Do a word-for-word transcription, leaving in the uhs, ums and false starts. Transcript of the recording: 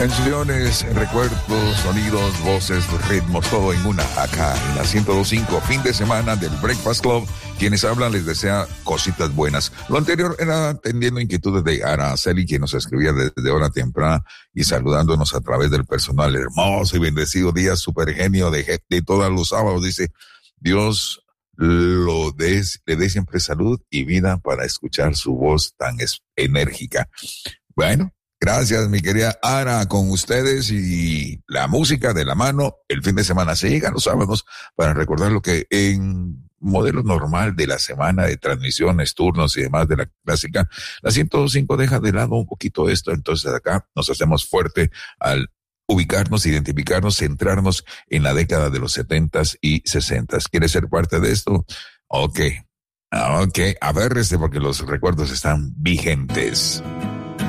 Canciones, recuerdos, sonidos, voces, ritmos, todo en una, acá en la ciento dos punto cinco, fin de semana del Breakfast Club. Quienes hablan les desea cositas buenas. Lo anterior era atendiendo inquietudes de Araceli, quien nos escribía desde hora temprana y saludándonos a través del personal. Hermoso y bendecido día, super genio de, de todos los sábados. Dice, Dios lo des, le dé siempre salud y vida para escuchar su voz tan es, enérgica. Bueno, gracias, mi querida Ara, con ustedes y la música de la mano. El fin de semana se llega los sábados para recordar lo que en modelo normal de la semana de transmisiones, turnos y demás de la clásica, la ciento dos punto cinco deja de lado un poquito esto. Entonces acá nos hacemos fuerte al ubicarnos, identificarnos, centrarnos en la década de los setentas y sesentas. ¿Quieres ser parte de esto? Ok, ok, aférrese porque los recuerdos están vigentes.